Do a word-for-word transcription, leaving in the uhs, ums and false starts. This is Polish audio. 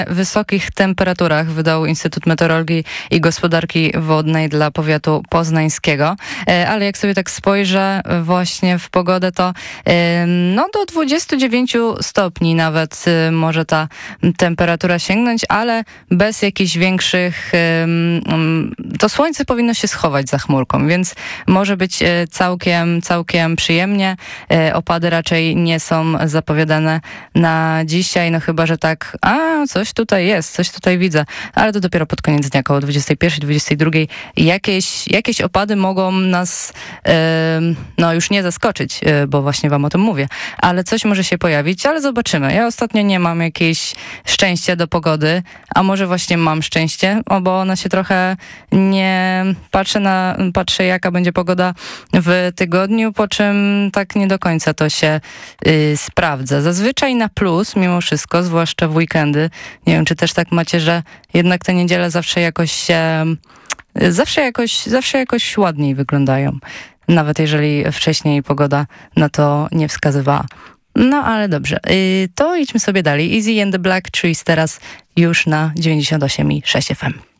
wysokich temperaturach wydał Instytut Meteorologii i Gospodarki Wodnej dla powiatu poznańskiego. Ale jak sobie tak spojrzę właśnie w pogodę, to no do dwudziestu dziewięciu stopni nawet może ta temperatura sięgnąć, ale bez jakichś większych... To słońce powinno się schować za chmurką, więc może być całkiem, całkiem przyjemnie. Opady raczej nie są zapowiadane na dzisiaj, no chyba, że tak, a coś tutaj jest, coś tutaj widzę, ale to dopiero pod koniec dnia, około dwudziestej pierwszej, dwudziestej drugiej. Jakieś, jakieś opady mogą nas no już nie zaskoczyć, bo właśnie wam o tym mówię, ale coś może się pojawić, ale zobaczymy. Ja ostatnio nie mam jakiejś szczęścia do pogody, a może właśnie mam szczęście, bo ona się trochę nie... Patrzę, na, patrzę jaka będzie pogoda w tygodniu, po czym tak nie do końca to się y, sprawdza. Zazwyczaj na plus, mimo wszystko, zwłaszcza w weekendy. Nie wiem, czy też tak macie, że jednak te niedziele zawsze jakoś się... Zawsze jakoś, zawsze jakoś ładniej wyglądają. Nawet jeżeli wcześniej pogoda na to nie wskazywała. No ale dobrze, y, to idźmy sobie dalej. Easy and the Black Trees teraz już na dziewięćdziesiąt osiem i sześć F M.